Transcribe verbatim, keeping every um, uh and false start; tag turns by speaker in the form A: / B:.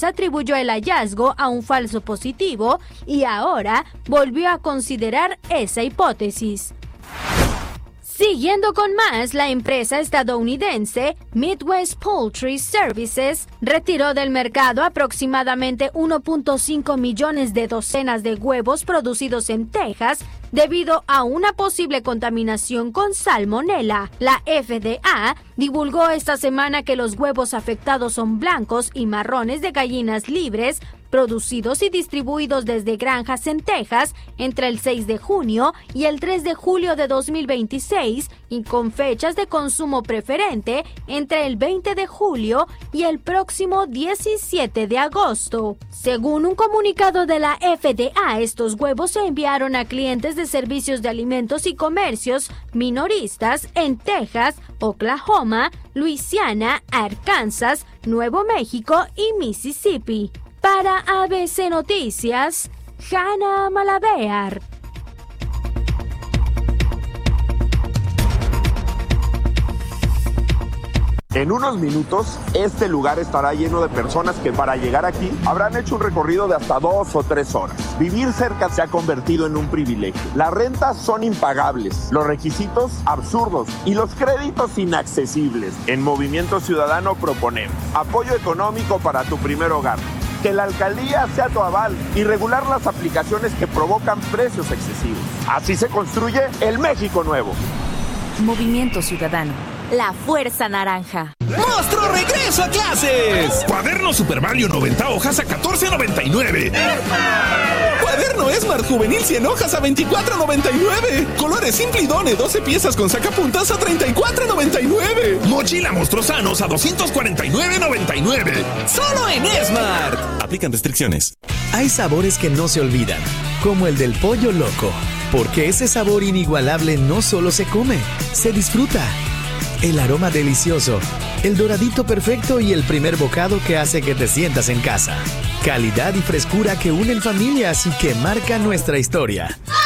A: atribuyó el hallazgo a un falso positivo y ahora volvió a considerar esa hipótesis. Siguiendo con más, la empresa estadounidense Midwest Poultry Services retiró del mercado aproximadamente uno punto cinco millones de docenas de huevos producidos en Texas debido a una posible contaminación con salmonela. La F D A divulgó esta semana que los huevos afectados son blancos y marrones de gallinas libres producidos y distribuidos desde granjas en Texas entre el seis de junio y el tres de julio de dos mil veintiséis y con fechas de consumo preferente entre el veinte de julio y el próximo diecisiete de agosto. Según un comunicado de la F D A, estos huevos se enviaron a clientes de servicios de alimentos y comercios minoristas en Texas, Oklahoma, Luisiana, Arkansas, Nuevo México y Mississippi. Para A B C Noticias, Hanna Malabear.
B: En unos minutos, este lugar estará lleno de personas que para llegar aquí habrán hecho un recorrido de hasta dos o tres horas. Vivir cerca se ha convertido en un privilegio. Las rentas son impagables, los requisitos absurdos y los créditos inaccesibles. En Movimiento Ciudadano proponemos apoyo económico para tu primer hogar, que la alcaldía sea tu aval y regular las aplicaciones que provocan precios excesivos. Así se construye el México nuevo.
C: Movimiento Ciudadano. La Fuerza Naranja.
D: ¡Monstruo regreso a clases!
E: Cuaderno Super Value noventa hojas a catorce noventa y nueve.
D: Cuaderno Smart Juvenil cien hojas a veinticuatro noventa y nueve. Colores Simple y Done doce piezas con sacapuntas a treinta y cuatro noventa y nueve.
E: Mochila Monstruosanos a doscientos cuarenta y nueve noventa y nueve.
D: ¡Solo en Smart!
F: Aplican restricciones. Hay sabores que no se olvidan, como el del pollo loco, porque ese sabor inigualable no solo se come, se disfruta. El aroma delicioso, el doradito perfecto y el primer bocado que hace que te sientas en casa. Calidad y frescura que unen familias y que marcan nuestra historia.